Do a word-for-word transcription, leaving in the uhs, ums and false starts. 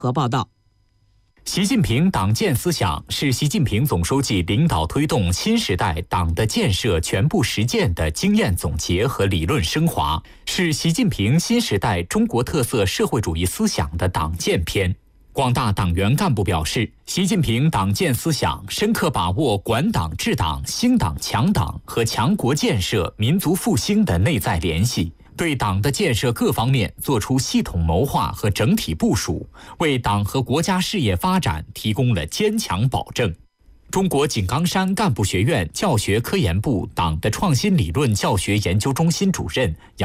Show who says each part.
Speaker 1: 和报道。
Speaker 2: 习近平党建思想是习近平总书记领导推动新时代党的建设全部实践的经验总结和理论升华，是习近平新时代中国特色社会主义思想的党建篇。广大党员干部表示，习近平党建思想深刻把握管党治党、兴党强党和强国建设、民族复兴的内在联系，对党的建设各方面作出系统谋划和整体部署，为党和国家事业发展提供了坚强保证。中国井冈山干部学院教学科研部党的创新理论教学研究中心主任杨